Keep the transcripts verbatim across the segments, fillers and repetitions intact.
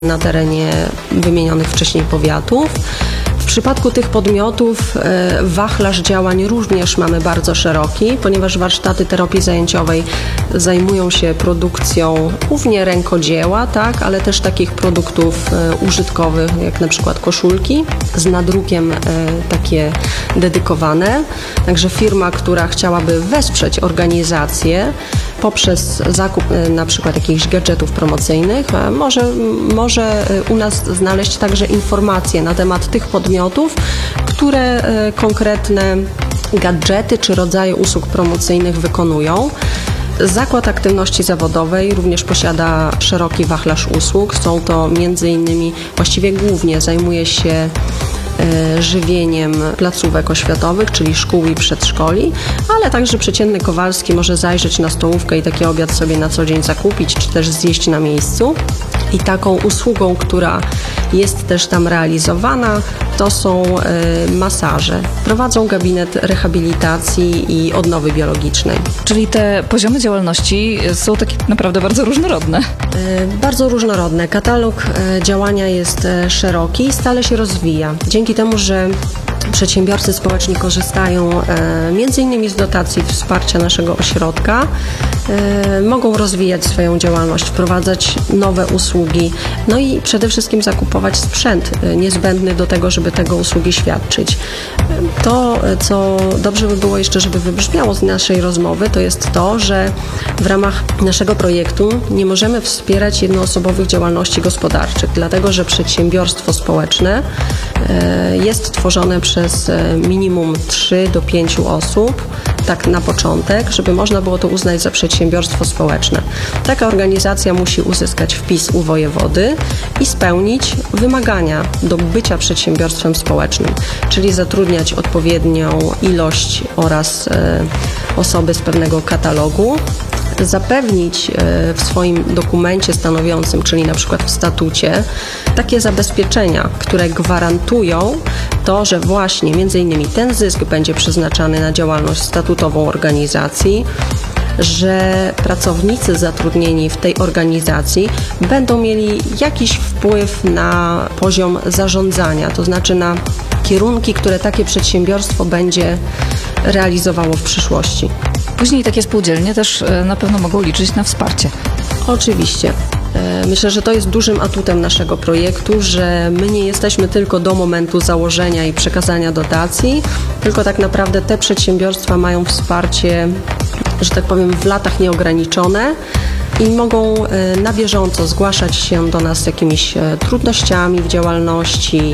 na terenie wymienionych wcześniej powiatów. W przypadku tych podmiotów wachlarz działań również mamy bardzo szeroki, ponieważ warsztaty terapii zajęciowej zajmują się produkcją głównie rękodzieła, tak, ale też takich produktów użytkowych, jak na przykład koszulki z nadrukiem takie dedykowane. Także firma, która chciałaby wesprzeć organizację poprzez zakup na przykład jakichś gadżetów promocyjnych, może, może u nas znaleźć także informacje na temat tych podmiotów, które konkretne gadżety czy rodzaje usług promocyjnych wykonują. Zakład Aktywności Zawodowej również posiada szeroki wachlarz usług. Są to między innymi, właściwie głównie zajmuje się żywieniem placówek oświatowych, czyli szkół i przedszkoli, ale także przeciętny Kowalski może zajrzeć na stołówkę i taki obiad sobie na co dzień zakupić, czy też zjeść na miejscu. I taką usługą, która jest też tam realizowana, to są y, masaże. Prowadzą gabinet rehabilitacji i odnowy biologicznej. Czyli te poziomy działalności są takie naprawdę bardzo różnorodne. Y, bardzo różnorodne. Katalog y, działania jest y, szeroki i stale się rozwija. Dzięki temu, że przedsiębiorcy społeczni korzystają e, między innymi z dotacji wsparcia naszego ośrodka, e, mogą rozwijać swoją działalność, wprowadzać nowe usługi, no i przede wszystkim zakupować sprzęt e, niezbędny do tego, żeby tego usługi świadczyć. E, to, co dobrze by było jeszcze, żeby wybrzmiało z naszej rozmowy, to jest to, że w ramach naszego projektu nie możemy wspierać jednoosobowych działalności gospodarczych, dlatego że przedsiębiorstwo społeczne e, jest tworzone przez przez minimum trzy do pięciu osób, tak na początek, żeby można było to uznać za przedsiębiorstwo społeczne. Taka organizacja musi uzyskać wpis u wojewody i spełnić wymagania do bycia przedsiębiorstwem społecznym, czyli zatrudniać odpowiednią ilość oraz e, osoby z pewnego katalogu, zapewnić w swoim dokumencie stanowiącym, czyli na przykład w statucie, takie zabezpieczenia, które gwarantują to, że właśnie między innymi ten zysk będzie przeznaczany na działalność statutową organizacji, że pracownicy zatrudnieni w tej organizacji będą mieli jakiś wpływ na poziom zarządzania, to znaczy na kierunki, które takie przedsiębiorstwo będzie realizowało w przyszłości. Później takie spółdzielnie też na pewno mogą liczyć na wsparcie. Oczywiście. Myślę, że to jest dużym atutem naszego projektu, że my nie jesteśmy tylko do momentu założenia i przekazania dotacji, tylko tak naprawdę te przedsiębiorstwa mają wsparcie, że tak powiem, w latach nieograniczone i mogą na bieżąco zgłaszać się do nas z jakimiś trudnościami w działalności,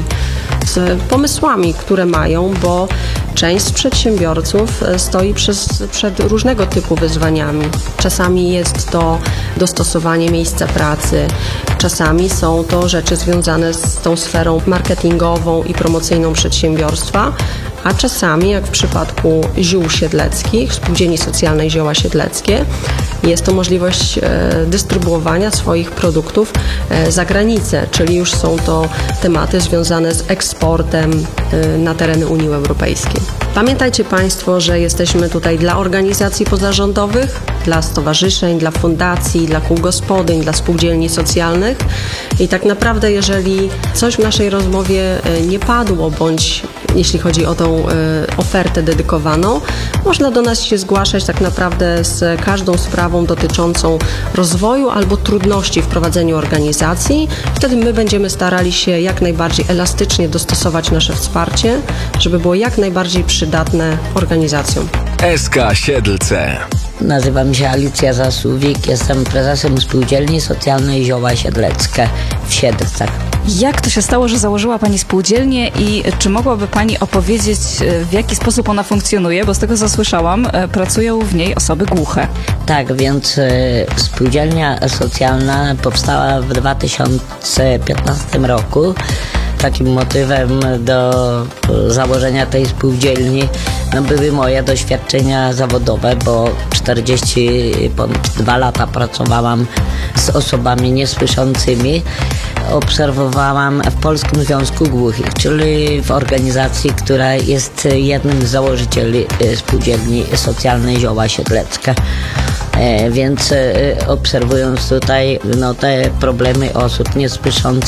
z pomysłami, które mają, bo część z przedsiębiorców stoi przez, przed różnego typu wyzwaniami. Czasami jest to dostosowanie miejsca pracy, czasami są to rzeczy związane z tą sferą marketingową i promocyjną przedsiębiorstwa, a czasami, jak w przypadku ziół siedleckich, Spółdzielni Socjalnej Zioła Siedleckie, jest to możliwość e, dystrybuowania swoich produktów e, za granicę, czyli już są to tematy związane z eksportem e, na tereny Unii Europejskiej. Pamiętajcie Państwo, że jesteśmy tutaj dla organizacji pozarządowych, dla stowarzyszeń, dla fundacji, dla kół gospodyń, dla spółdzielni socjalnych i tak naprawdę, jeżeli coś w naszej rozmowie nie padło, bądź jeśli chodzi o tą ofertę dedykowaną, można do nas się zgłaszać tak naprawdę z każdą sprawą dotyczącą rozwoju albo trudności w prowadzeniu organizacji. Wtedy my będziemy starali się jak najbardziej elastycznie dostosować nasze wsparcie, żeby było jak najbardziej przydatne organizacjom. S K Siedlce. Nazywam się Alicja Zasuwik, jestem prezesem Spółdzielni Socjalnej Zioła Siedleckie w Siedlcach. Jak to się stało, że założyła Pani spółdzielnię i czy mogłaby Pani opowiedzieć, w jaki sposób ona funkcjonuje? Bo z tego co słyszałam, pracują w niej osoby głuche. Tak, więc y, spółdzielnia socjalna powstała w dwa tysiące piętnastym roku. Takim motywem do założenia tej spółdzielni no, były moje doświadczenia zawodowe, bo czterdzieści ponad dwa lata pracowałam z osobami niesłyszącymi obserwowałam w Polskim Związku Głuchych, czyli w organizacji, która jest jednym z założycieli spółdzielni socjalnej Zioła Siedlecka. Więc obserwując tutaj no, te problemy osób niesłyszących,